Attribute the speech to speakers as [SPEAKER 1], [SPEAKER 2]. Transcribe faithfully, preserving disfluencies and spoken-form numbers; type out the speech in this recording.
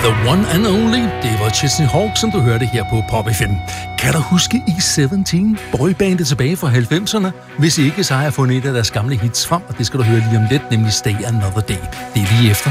[SPEAKER 1] The One and Only, det var Chesney Hawk, som du hørte her på Pop F M. Kan du huske E sytten, boybandet tilbage fra halvfemserne? Hvis ikke, så har jeg fundet et af deres gamle hits frem, og det skal du høre lige om lidt, nemlig Stay Another Day. Det er lige efter.